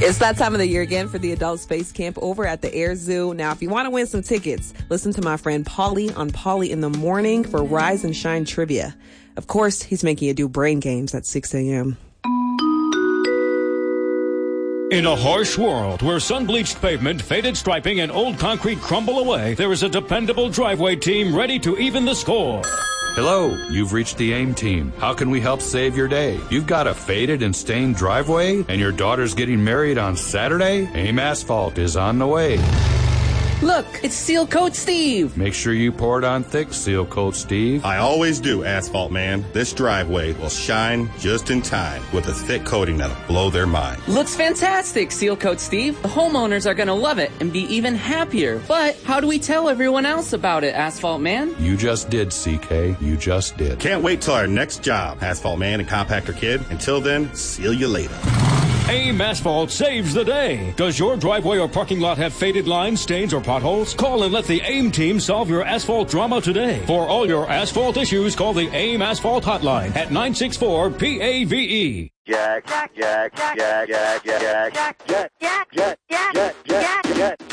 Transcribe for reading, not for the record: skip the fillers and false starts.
It's that time of the year again for the Adult Space Camp over at the Air Zoo. Now, if you want to win some tickets, listen to my friend Paulie on Paulie in the Morning for Rise and Shine Trivia. Of course, he's making you do brain games at 6 a.m. In a harsh world where sun-bleached pavement, faded striping, and old concrete crumble away, there is a dependable driveway team ready to even the score. Hello, you've reached the AIM team. How can we help save your day? You've got a faded and stained driveway, and your daughter's getting married on Saturday? AIM Asphalt is on the way. Look, it's Seal Coat Steve. Make sure you pour it on thick, Seal Coat Steve. I always do, Asphalt Man. This driveway will shine just in time with a thick coating that'll blow their mind. Looks fantastic, Seal Coat Steve. The homeowners are going to love it and be even happier. But how do we tell everyone else about it, Asphalt Man? You just did, CK. You just did. Can't wait till our next job, Asphalt Man and Compactor Kid. Until then, seal you later. AIM Asphalt saves the day. Does your driveway or parking lot have faded lines, stains, or potholes? Call and let the AIM team solve your asphalt drama today. For all your asphalt issues, call the AIM Asphalt hotline at 964-PAVE. Jack.